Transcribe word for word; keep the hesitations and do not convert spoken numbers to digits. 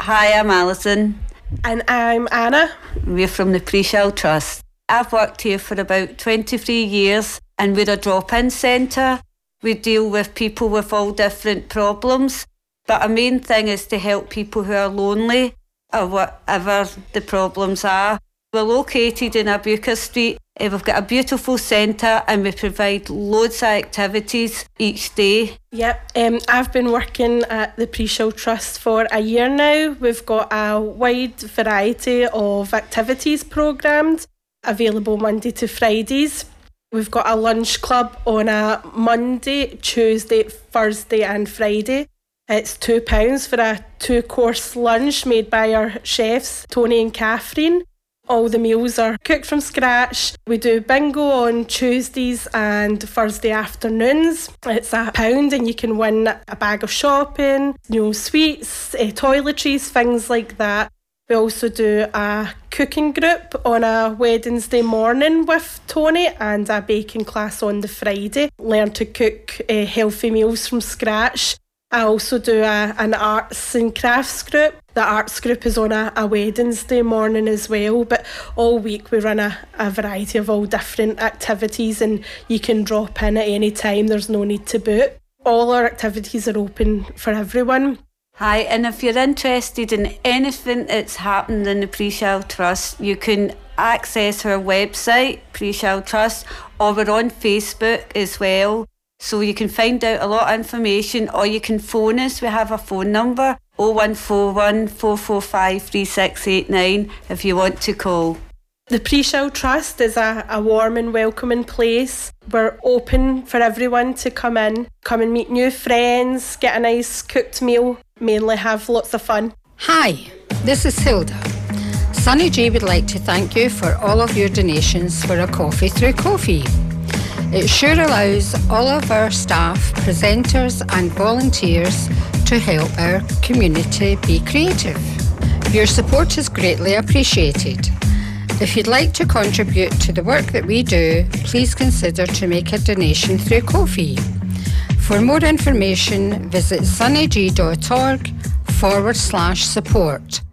Hi, I'm Alison. And I'm Anna. We're from the Preshell Trust. I've worked here for about twenty-three years and we're a drop-in centre. We deal with people with all different problems, but our main thing is to help people who are lonely or whatever the problems are. We're located in Abuka Street. We've got a beautiful centre and we provide loads of activities each day. Yep, um, I've been working at the Preshell Trust for a year now. We've got a wide variety of activities programmed, available Monday to Fridays. We've got a lunch club on a Monday, Tuesday, Thursday and Friday. It's two pounds for a two-course lunch made by our chefs, Tony and Catherine. All the meals are cooked from scratch. We do bingo on Tuesdays and Thursday afternoons. It's a pound and you can win a bag of shopping, you know, sweets, uh, toiletries, things like that. We also do a cooking group on a Wednesday morning with Tony and a baking class on the Friday. Learn to cook uh, healthy meals from scratch. I also do a, an arts and crafts group. The arts group is on a, a Wednesday morning as well, but all week we run a, a variety of all different activities and you can drop in at any time, there's no need to book. All our activities are open for everyone. Hi, and if you're interested in anything that's happened in the Preshell Trust, you can access our website, Preshell Trust, or we're on Facebook as well. So you can find out a lot of information or you can phone us. We have a phone number, oh one four one, four four five, three six eight nine if you want to call. The Preshell Trust is a, a warm and welcoming place. We're open for everyone to come in, come and meet new friends, get a nice cooked meal, mainly have lots of fun. Hi, this is Hilda. Sunny G would like to thank you for all of your donations for a coffee through Ko-fi. It sure allows all of our staff, presenters and volunteers to help our community be creative. Your support is greatly appreciated. If you'd like to contribute to the work that we do, please consider to make a donation through Ko-fi. For more information, visit sunnyg.org forward slash support.